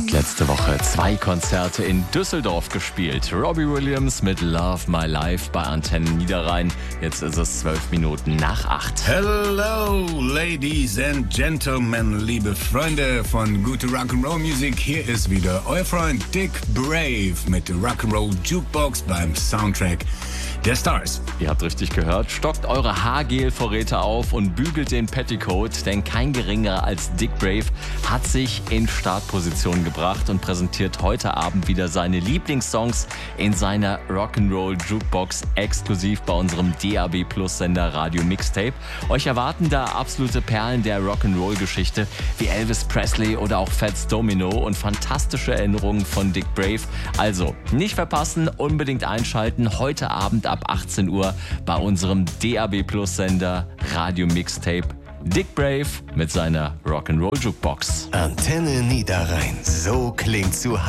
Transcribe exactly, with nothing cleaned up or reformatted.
hat letzte Woche zwei Konzerte in Düsseldorf gespielt. Robbie Williams mit Love My Life bei Antenne Niederrhein. Jetzt ist es zwölf Minuten nach acht. Hello, ladies and gentlemen, liebe Freunde von gute Rock'n'Roll Music. Hier ist wieder euer Freund Dick Brave mit der Rock'n'Roll Jukebox beim Soundtrack der Stars. Ihr habt richtig gehört, stockt eure Haargel-Vorräte auf und bügelt den Petticoat, denn kein geringerer als Dick Brave hat sich in Startposition gebracht und präsentiert heute Abend wieder seine Lieblingssongs in seiner Rock'n'Roll Jukebox exklusiv bei unserem D A B Plus Sender Radio Mixtape. Euch erwarten da absolute Perlen der Rock'n'Roll-Geschichte wie Elvis Presley oder auch Fats Domino und fantastische Erinnerungen von Dick Brave. Also nicht verpassen, unbedingt einschalten, heute Abend ab achtzehn Uhr bei unserem D A B Plus Sender Radio Mixtape. Dick Brave mit seiner Rock'n'Roll Jukebox. Antenne Niederrhein, so klingt zu Hause.